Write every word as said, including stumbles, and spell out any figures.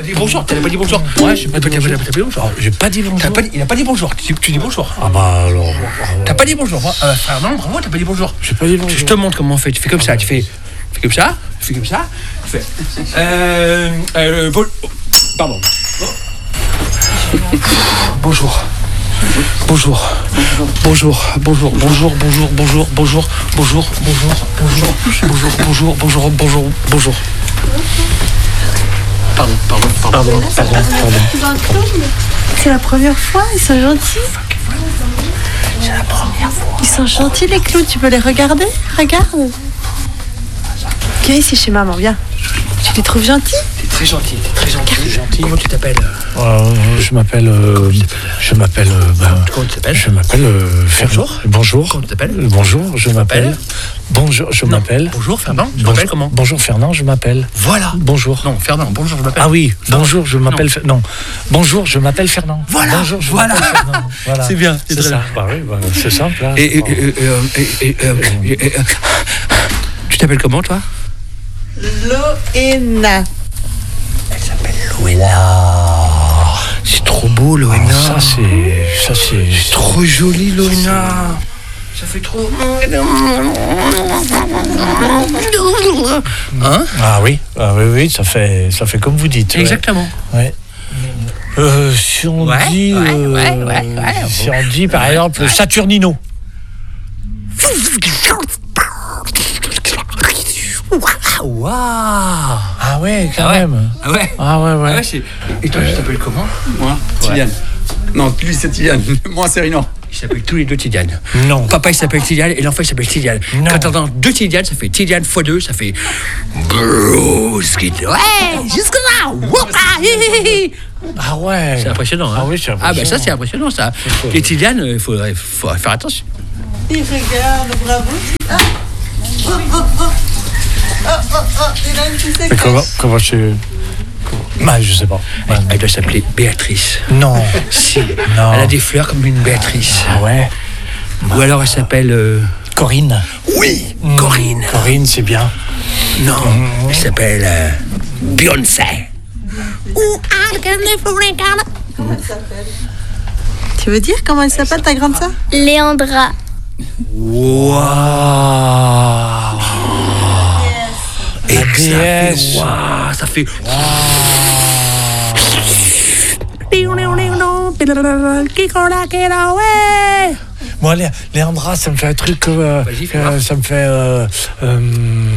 dit bonjour, t'as pas dit bonjour. Ouais, j'ai pas dit bonjour. T'as pas dit bonjour. J'ai pas dit bonjour. Pas dit, il a pas dit bonjour. Tu, tu dis bonjour. Ah bah alors. T'as pas dit bonjour. Euh, Fernand, bravo, t'as pas dit bonjour. J'ai pas dit bonjour. Je te montre comment on fait. Tu fais comme ça. Tu fais, tu fais comme ça. Tu fais comme ça. Tu fais. Euh. euh bon, pardon. Bonjour. Bonjour. Bonjour. Bonjour. Bonjour. Bonjour. Bonjour. Bonjour. Bonjour. Bonjour. Bonjour. Bonjour. Bonjour. Bonjour. Bonjour. Bonjour. Pardon. Pardon. Pardon. Pardon. Pardon. C'est la première fois, ils sont gentils. C'est la première fois. Ils sont gentils les clowns, tu peux les regarder? Regarde. Viens ici chez maman, viens. Tu les trouves gentils? T'es très gentil, t'es très gentil. gentil. Comment tu t'appelles? euh, Je m'appelle. Euh, je m'appelle. Euh, ben, Comment tu t'appelles? Je m'appelle. Euh, Bonjour. Bonjour. Comment tu t'appelles? Euh, Bonjour, je m'appelle. Bonjour, je Non. m'appelle. Bonjour Fernand, je Bonjour, m'appelle comment? Bonjour Fernand, je m'appelle. Voilà. Bonjour. Non, Fernand, bonjour, je m'appelle. Ah oui, Fernand. bonjour, je m'appelle. Fer- Non, bonjour, je m'appelle Fernand. Voilà, Bonjour, je voilà. m'appelle Fernand. Voilà. C'est bien, c'est c'est très ça. bien. Bah oui, bah, c'est simple. Hein. Et, et, et, et, euh, et, et, euh, et, et, euh, tu t'appelles comment toi? Loéna. Elle s'appelle Loéna. C'est trop beau Loéna. Ah, ça c'est, ça c'est, C'est trop joli Loéna. Ça fait trop. Hein? Ah oui, ah oui, oui, ça fait, ça fait comme vous dites. ouais. Exactement. Ouais. Euh, si on Ouais, dit, ouais, euh, ouais, ouais, ouais. si on dit par exemple ouais. Saturnino. Waouh! Ah ouais, quand Ah ouais. même. Ah ouais? Ah ouais, ouais. Ah ouais, c'est... Et toi, tu t'appelles comment? Moi, Tidiane. Non, lui c'est Tidiane. Moi c'est Rinan. Ils s'appellent tous les deux Tidiane. Non. Papa il s'appelle Tidiane et l'enfant il s'appelle Tidiane. Non. Quand t'entends deux Tidiane, ça fait Tidiane fois deux, ça fait Bruce Kid. Ouais, jusque là. Ah ouais. C'est impressionnant. Hein? Ah oui, c'est Ah ben impressionnant. ça c'est impressionnant ça. cool. Les Tidiane, il faut, faut faire attention. Il regarde, bravo. Ah. Oh, oh, oh. Oh, oh, oh. Il a une petite Mais séquence. comment, comment tu... Bah, je sais pas. Bah, Elle doit s'appeler Béatrice. non. Si. Non. Elle a des fleurs comme une Béatrice. Ah ouais. Ou alors elle s'appelle. euh, Corinne. Oui, Mmh. Corinne. Corinne, c'est bien. Non, elle s'appelle euh, Beyoncé. Comment elle s'appelle? Tu veux dire comment elle s'appelle ta grande sœur? Léandra. Waouh. Et La que ça fait déesse. waouh, ça fait. Moi, Lé- Léandra, ça me fait un truc. Euh, Vas-y, fais euh, voir. ça me fait. Euh, euh,